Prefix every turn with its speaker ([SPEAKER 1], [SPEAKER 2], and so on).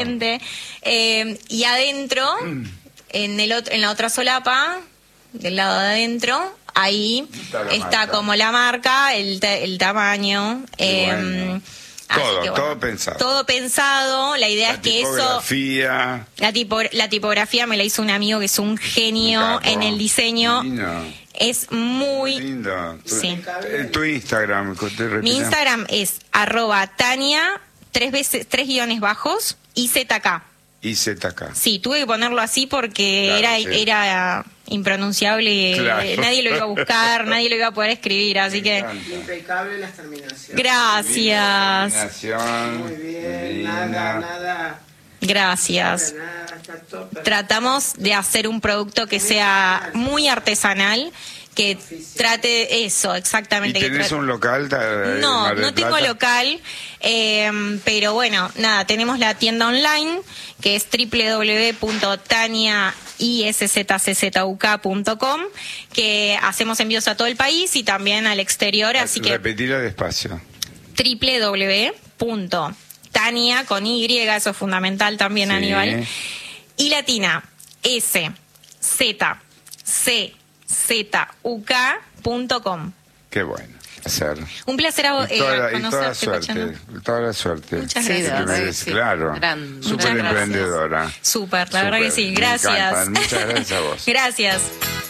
[SPEAKER 1] Y adentro, en la otra solapa, del lado de adentro, ahí está como la marca, el tamaño.
[SPEAKER 2] Bueno. Todo pensado.
[SPEAKER 1] Todo pensado. La idea es que eso... La tipografía me la hizo un amigo que es un genio en el diseño.
[SPEAKER 2] Lindo.
[SPEAKER 1] Es muy
[SPEAKER 2] lindo.
[SPEAKER 1] Tu
[SPEAKER 2] Instagram.
[SPEAKER 1] Mi Instagram es @Tania, 3 IZK.
[SPEAKER 2] IZK.
[SPEAKER 1] Sí, tuve que ponerlo así porque
[SPEAKER 2] Claro,
[SPEAKER 1] era impronunciable.
[SPEAKER 2] Claro.
[SPEAKER 1] Nadie lo iba a buscar, nadie lo iba a poder escribir, así que...
[SPEAKER 3] Impecable las terminaciones.
[SPEAKER 1] Gracias.
[SPEAKER 3] Muy bien, nada.
[SPEAKER 1] Gracias. Tratamos de hacer un producto que sea muy artesanal, que trate eso, exactamente.
[SPEAKER 2] ¿Y tenés un local?
[SPEAKER 1] No tengo local, pero bueno, nada, tenemos la tienda online, que es www.taniaiszczuk.com, que hacemos envíos a todo el país y también al exterior, así que...
[SPEAKER 2] Repetilo despacio.
[SPEAKER 1] www.Tania, con Y, eso es fundamental también,
[SPEAKER 2] Sí.
[SPEAKER 1] Aníbal, y latina, SZZUK.com.
[SPEAKER 2] Qué bueno. Hacer.
[SPEAKER 1] Un placer conocerte.
[SPEAKER 2] Toda la suerte.
[SPEAKER 1] Muchas
[SPEAKER 4] Sí,
[SPEAKER 1] gracias.
[SPEAKER 4] la verdad que sí.
[SPEAKER 2] Claro.
[SPEAKER 4] Muchas
[SPEAKER 2] súper
[SPEAKER 4] gracias.
[SPEAKER 2] emprendedora.
[SPEAKER 1] Súper, la verdad que sí.
[SPEAKER 2] Me
[SPEAKER 1] Gracias.
[SPEAKER 2] encantan. Muchas gracias a vos.
[SPEAKER 1] Gracias.